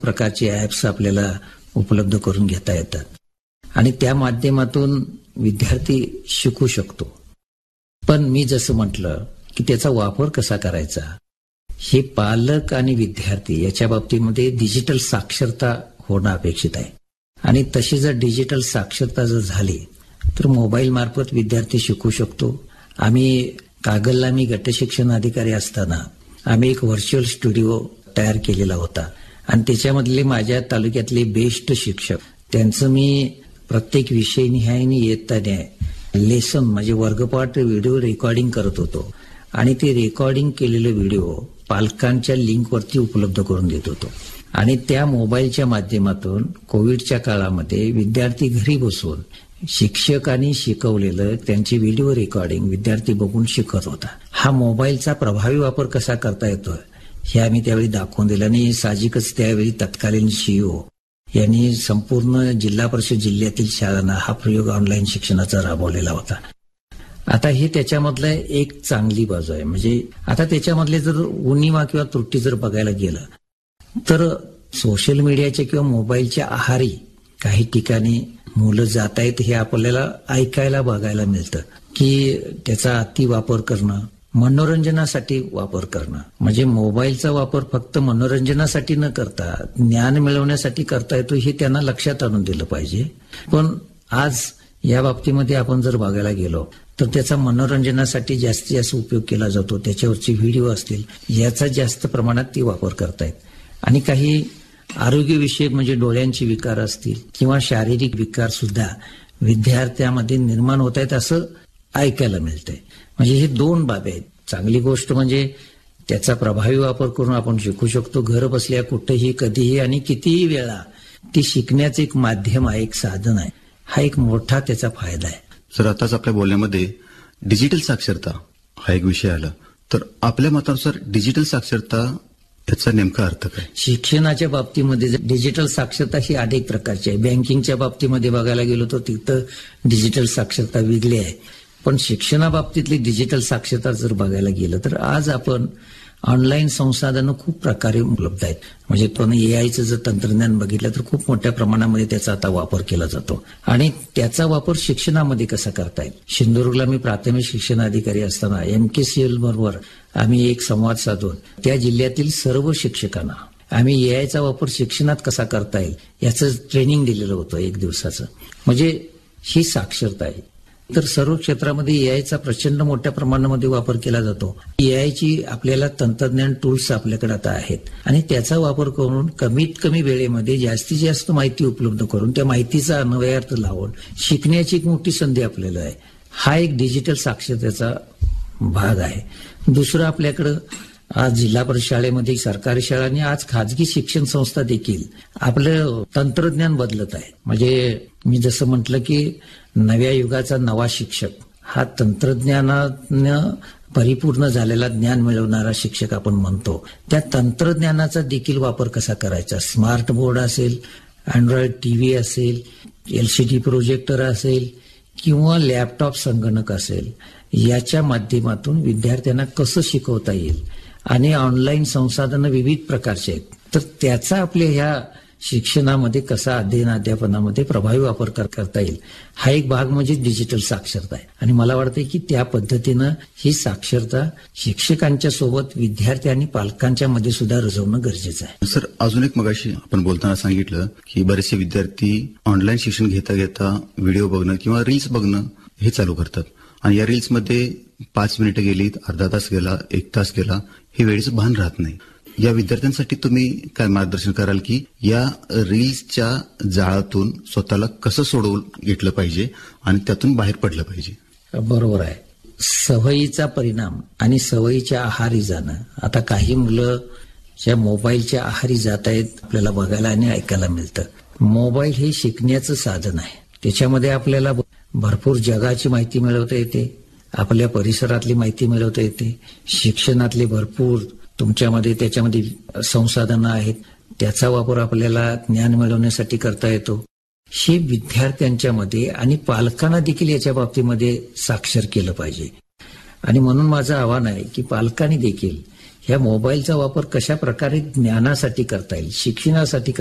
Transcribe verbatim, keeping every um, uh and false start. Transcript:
प्रकारचे ॲप्स आपल्याला उपलब्ध करून घेता येतात आणि त्या माध्यमातून विद्यार्थी शिकू शकतो. पण मी जसं म्हटलं की त्याचा वापर कसा करायचा हे पालक आणि विद्यार्थी याच्या बाबतीमध्ये डिजिटल साक्षरता होणं अपेक्षित आहे. आणि तशी जर डिजिटल साक्षरता जर झाली तर मोबाईल मार्फत विद्यार्थी शिकू शकतो. आम्ही कागलला मी गट शिक्षण अधिकारी असताना आम्ही एक व्हर्च्युअल स्टुडिओ तयार केलेला होता आणि त्याच्यामधले माझ्या तालुक्यातले बेस्ट शिक्षक त्यांचं मी प्रत्येक विषय निहायने येताना लेसन म्हणजे वर्गपाठ व्हिडिओ रेकॉर्डिंग करत होतो आणि ते रेकॉर्डिंग केलेले व्हिडिओ पालकांच्या लिंकवरती उपलब्ध करून देत होतो. आणि त्या मोबाईलच्या माध्यमातून कोविडच्या काळामध्ये विद्यार्थी घरी बसून शिक्षकांनी शिकवलेलं त्यांची व्हिडिओ रेकॉर्डिंग विद्यार्थी बघून शिकत होता. हा मोबाईलचा प्रभावी वापर कसा करता येतो हे आम्ही त्यावेळी दाखवून दिलं आणि साहजिकच त्यावेळी तत्कालीन सीईओ यांनी संपूर्ण जिल्हा परिषद जिल्ह्यातील शाळांना हा प्रयोग ऑनलाईन शिक्षणाचा राबवलेला होता. आता हे त्याच्यामधलं एक चांगली बाजू आहे. म्हणजे आता त्याच्यामधले जर उणिवा किंवा त्रुटी जर बघायला गेलं तर सोशल मीडियाच्या किंवा मोबाईलच्या आहारी काही ठिकाणी मुलं जात आहेत हे आपल्याला ऐकायला बघायला मिळतं की त्याचा अति वापर करणं, मनोरंजनासाठी वापर करणं. म्हणजे मोबाईलचा वापर फक्त मनोरंजनासाठी न करता ज्ञान मिळवण्यासाठी करता येतो हे त्यांना लक्षात आणून दिलं पाहिजे. पण आज या बाबतीमध्ये आपण जर बघायला गेलो तर त्याचा मनोरंजनासाठी जास्तीत जास्त उपयोग केला जातो. त्याच्यावरचे व्हिडिओ असतील याचा जास्त प्रमाणात ते वापर करतायत. आणि काही आरोग्यविषयक म्हणजे डोळ्यांचे विकार असतील किंवा शारीरिक विकार सुद्धा विद्यार्थ्यामध्ये निर्माण होत आहेत असं ऐकायला मिळतंय. म्हणजे हे दोन बाबी आहेत. चांगली गोष्ट म्हणजे त्याचा प्रभावी वापर करून आपण शिकू शकतो घर बसल्या कुठेही कधीही आणि कितीही वेळा. ती शिकण्याचं एक माध्यम आहे, एक साधन आहे. हा एक मोठा त्याचा फायदा आहे. सर आताच आपल्या बोलण्यामध्ये डिजिटल साक्षरता हा एक विषय आला तर आपल्या मतानुसार डिजिटल साक्षरता याचा नेमका अर्थ काय? शिक्षणाच्या बाबतीमध्ये डिजिटल साक्षरता ही अनेक प्रकारची आहे. बँकिंगच्या बाबतीमध्ये बघायला गेलो तर तिथं डिजिटल साक्षरता वेगळी आहे. पण शिक्षणाबाबतीतली डिजिटल साक्षरता जर बघायला गेलं तर आज आपण ऑनलाईन संसाधनं खूप प्रकारे उपलब्ध आहेत. म्हणजे पण एआयचं जर तंत्रज्ञान बघितलं तर खूप मोठ्या प्रमाणामध्ये त्याचा आता वापर केला जातो आणि त्याचा वापर शिक्षणामध्ये कसा करता येईल. सिंधुदुर्गला मी प्राथमिक शिक्षण अधिकारी असताना एमकेसीएल बरोबर आम्ही एक संवाद साधून त्या जिल्ह्यातील सर्व शिक्षकांना आम्ही एआयचा वापर शिक्षणात कसा करता येईल याचं ट्रेनिंग दिलेलं होतं एक दिवसाचं. म्हणजे ही साक्षरता आहे. तर सर्व क्षेत्रामध्ये एआयचा प्रचंड मोठ्या प्रमाणामध्ये वापर केला जातो. एआयची आपल्याला तंत्रज्ञान टूल्स आपल्याकडे आता आहेत आणि त्याचा वापर करून कमीत कमी वेळेमध्ये जास्तीत जास्त माहिती उपलब्ध करून त्या माहितीचा अन्वयार्थ लावून शिकण्याची एक मोठी संधी आपल्याला आहे. हा एक डिजिटल साक्षरतेचा भाग आहे. दुसरं आपल्याकडं आज जिल्हा परिषद शाळेमध्ये सरकारी शाळांनी आज खाजगी शिक्षण संस्था देखील आपलं तंत्रज्ञान बदलत आहे. म्हणजे मी जसं म्हटलं की नव्या युगाचा नवा शिक्षक हा तंत्रज्ञानानं परिपूर्ण झालेला ज्ञान मिळवणारा शिक्षक आपण म्हणतो. त्या तंत्रज्ञानाचा देखील वापर कसा करायचा. स्मार्ट बोर्ड असेल, अँड्रॉइड टीव्ही असेल, एलसीडी प्रोजेक्टर असेल किंवा लॅपटॉप संगणक असेल याच्या माध्यमातून विद्यार्थ्यांना कसं शिकवता येईल. आणि ऑनलाईन संसाधनं विविध प्रकारचे आहेत तर त्याचा आपल्या ह्या शिक्षणामध्ये कसा अध्ययन अध्यापनामध्ये प्रभावी वापर करता येईल हा एक भाग म्हणजे डिजिटल साक्षरता आहे. आणि मला वाटतं की त्या पद्धतीनं ही साक्षरता शिक्षकांच्या सोबत विद्यार्थी आणि पालकांच्या मध्ये सुद्धा रुजवणं गरजेचं आहे. सर अजून एक मगाशी आपण बोलताना सांगितलं की बरेचसे विद्यार्थी ऑनलाईन शिक्षण घेता घेता व्हिडिओ बघणं किंवा रील्स बघणं हे चालू करतात आणि या रील्समध्ये पाच मिनिटं गेलीत, अर्धा तास गेला, एक तास गेला, हे वेळेचं भान राहत नाही. या विद्यार्थ्यांसाठी तुम्ही काय मार्गदर्शन कराल की या रील्सच्या जाळातून स्वतःला कसं सोडवून घेतलं पाहिजे आणि त्यातून बाहेर पडलं पाहिजे? बरोबर आहे. सवयीचा परिणाम आणि सवयीच्या आहारी जाणं. आता काही मुलं ज्या मोबाईलच्या आहारी जात आहेत आपल्याला बघायला आणि ऐकायला मिळतं. मोबाईल हे शिकण्याचं साधन आहे. त्याच्यामध्ये आपल्याला भरपूर जगाची माहिती मिळवता येते, आपल्या परिसरातली माहिती मिळवता येते, शिक्षणातली भरपूर तुमच्यामध्ये त्याच्यामध्ये संसाधनं आहेत, त्याचा वापर आपल्याला ज्ञान मिळवण्यासाठी करता येतो. हे विद्यार्थ्यांच्या मध्ये आणि पालकांना देखील याच्या बाबतीमध्ये साक्षर केलं पाहिजे. आणि म्हणून माझं आव्हान आहे की पालकांनी देखील ह्या मोबाईलचा वापर कशा प्रकारे ज्ञानासाठी करता येईल, शिक्षणासाठी